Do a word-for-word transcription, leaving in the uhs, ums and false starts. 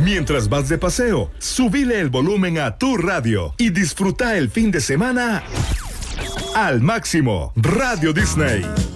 Mientras vas de paseo, subile el volumen a tu radio y disfruta el fin de semana al máximo. Radio Disney.